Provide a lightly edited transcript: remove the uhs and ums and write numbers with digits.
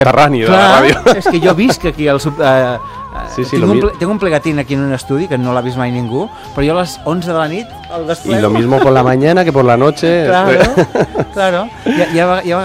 Mediterrani de la ràdio. És que jo visc aquí al Sí, tinc un plegatín aquí en un estudi que no l'ha vist mai ningú, però jo a les 11 de la nit el desplego. Y lo mismo por la mañana que por la noche. Claro. Ja